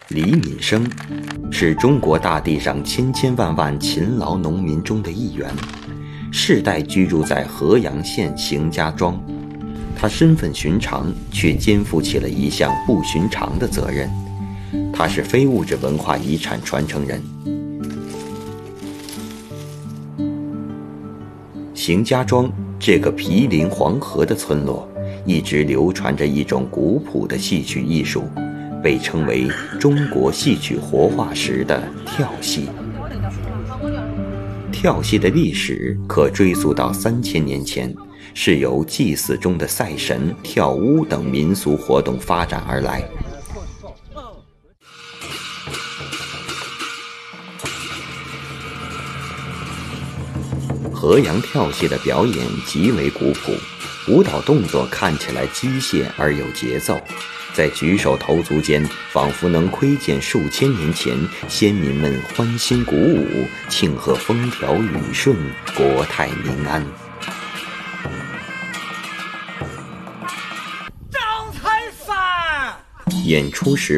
李敏生是中国大地上千千万万勤劳农民中的一员，世代居住在河阳县邢家庄。他身份寻常，却肩负起了一项不寻常的责任。他是非物质文化遗产传承人。邢家庄这个毗邻黄河的村落，一直流传着一种古朴的戏曲艺术，被称为中国戏曲活化石的跳戏。跳戏的历史可追溯到3000年前，是由祭祀中的赛神、跳巫等民俗活动发展而来。河阳跳戏的表演极为古朴，舞蹈动作看起来机械而有节奏，在举手投足间仿佛能窥见数千年前先民们欢欣鼓舞，庆贺风调雨顺，国泰民安。 张才三演出时